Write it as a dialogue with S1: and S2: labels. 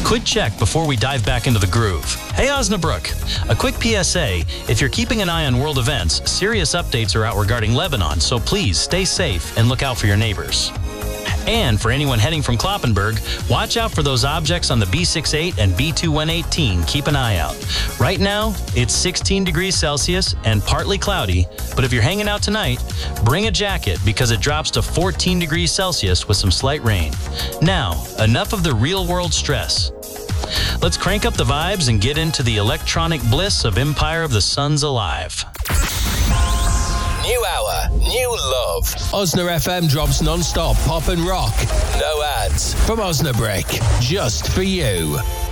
S1: Quick check before we dive back into the groove. Hey Osnabrück, a quick PSA, if you're keeping an eye on world events, serious updates are out regarding Lebanon, so please stay safe and look out for your neighbors. And for anyone heading from Kloppenburg, watch out for those objects on the B68 and B2118. Keep an eye out. Right now, it's 16 degrees Celsius and partly cloudy, but if you're hanging out tonight, bring a jacket because it drops to 14 degrees Celsius with some slight rain. Now, enough of the real-world stress. Let's crank up the vibes and get into the electronic bliss of Empire of the Suns Alive.
S2: New hour, new love. Osna FM drops non-stop pop and rock. No ads. From Osnabrück, just for you.